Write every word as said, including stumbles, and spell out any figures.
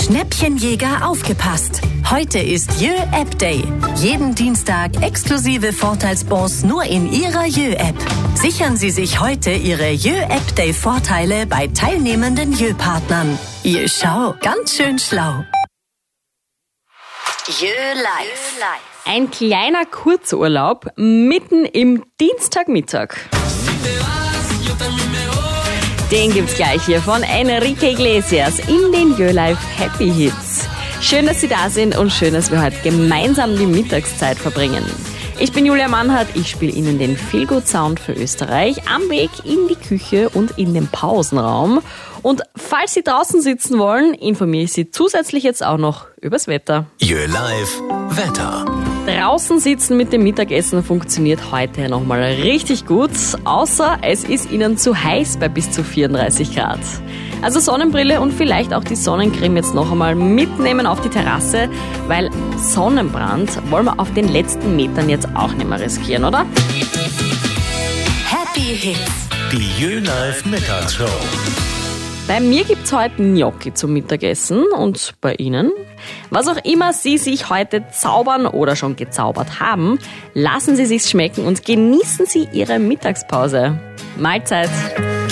Schnäppchenjäger aufgepasst. Heute ist Jö App Day. Jeden Dienstag exklusive Vorteilsbons nur in Ihrer Jö App. Sichern Sie sich heute Ihre Jö App Day Vorteile bei teilnehmenden Jö Partnern. Jö Schau, ganz schön schlau. Jö Live. Ein kleiner Kurzurlaub mitten im Dienstagmittag. Den gibt's gleich hier von Enrique Iglesias in den Jö Live Happy Hits. Schön, dass Sie da sind und schön, dass wir heute gemeinsam die Mittagszeit verbringen. Ich bin Julia Mannhardt, ich spiele Ihnen den Feelgood Sound für Österreich am Weg in die Küche und in den Pausenraum. Und falls Sie draußen sitzen wollen, informiere ich Sie zusätzlich jetzt auch noch übers Wetter. Jö Live Wetter. Draußen sitzen mit dem Mittagessen funktioniert heute nochmal richtig gut, außer es ist Ihnen zu heiß bei bis zu vierunddreißig Grad. Also Sonnenbrille und vielleicht auch die Sonnencreme jetzt noch einmal mitnehmen auf die Terrasse, weil Sonnenbrand wollen wir auf den letzten Metern jetzt auch nicht mehr riskieren, oder? Happy Hits. Die Jö Live Mittagsshow. Bei mir gibt's heute Gnocchi zum Mittagessen und bei Ihnen? Was auch immer Sie sich heute zaubern oder schon gezaubert haben, lassen Sie sich's schmecken und genießen Sie Ihre Mittagspause. Mahlzeit!